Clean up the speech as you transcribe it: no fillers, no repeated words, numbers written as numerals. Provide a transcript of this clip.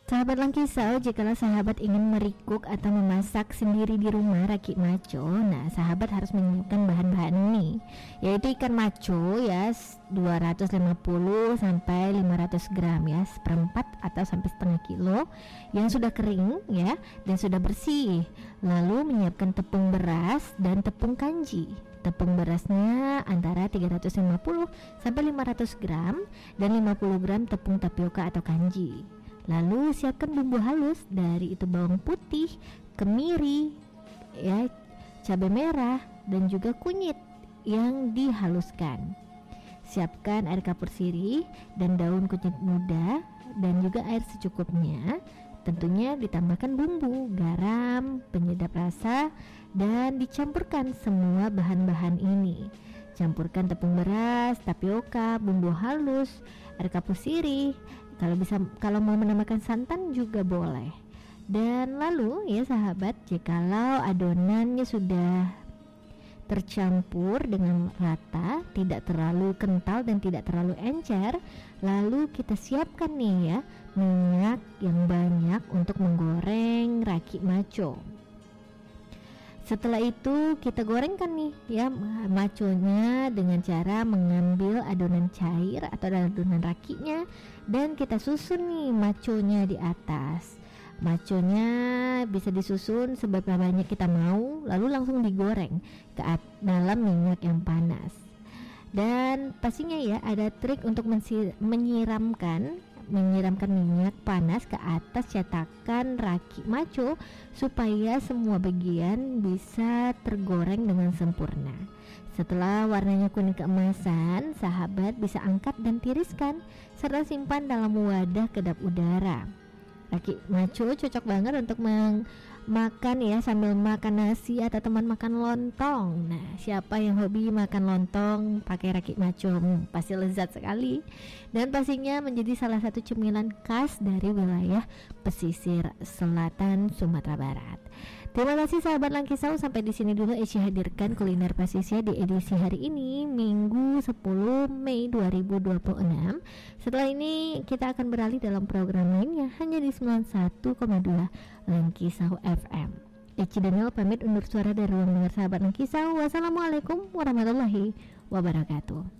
Sahabat Langkisau, jikalau sahabat ingin merikuk atau memasak sendiri di rumah raki maco, nah sahabat harus menyiapkan bahan-bahan ini, yaitu ikan maco ya 250 sampai 500 gram ya, seperempat atau sampai setengah kilo yang sudah kering ya dan sudah bersih. Lalu menyiapkan tepung beras dan tepung kanji. Tepung berasnya antara 350 sampai 500 gram dan 50 gram tepung tapioka atau kanji. Lalu siapkan bumbu halus, dari itu bawang putih, kemiri, ya, cabai merah dan juga kunyit yang dihaluskan. Siapkan air kapur sirih dan daun kunyit muda dan juga air secukupnya. Tentunya ditambahkan bumbu, garam, penyedap rasa dan dicampurkan semua bahan-bahan ini. Campurkan tepung beras, tapioka, bumbu halus, air kapur sirih. Kalau mau menambahkan santan juga boleh. Dan lalu ya sahabat, jikalau adonannya sudah tercampur dengan rata, tidak terlalu kental dan tidak terlalu encer, lalu kita siapkan nih ya minyak yang banyak untuk menggoreng raki maco. Setelah itu kita gorengkan nih ya maconya dengan cara mengambil adonan cair atau adonan rakinya dan kita susun nih maconya di atas. Maconya bisa disusun seberapa banyak kita mau, lalu langsung digoreng ke dalam minyak yang panas. Dan pastinya ya ada trik untuk menyiramkan minyak panas ke atas cetakan raki maco supaya semua bagian bisa tergoreng dengan sempurna. Setelah warnanya kuning keemasan, sahabat bisa angkat dan tiriskan serta simpan dalam wadah kedap udara. Raki maco cocok banget untuk makan ya sambil makan nasi atau teman makan lontong. Nah, siapa yang hobi makan lontong pakai raki maco pasti lezat sekali dan pastinya menjadi salah satu cemilan khas dari wilayah pesisir selatan Sumatera Barat. Terima kasih sahabat Langkisau, sampai di sini dulu Eci hadirkan kuliner pasisnya di edisi hari ini Minggu 10 Mei 2026. Setelah ini kita akan beralih dalam program lainnya hanya di 91,2 Langkisau FM. Eci Daniel pamit undur suara dari ruang dengar sahabat Langkisau. Wassalamualaikum warahmatullahi wabarakatuh.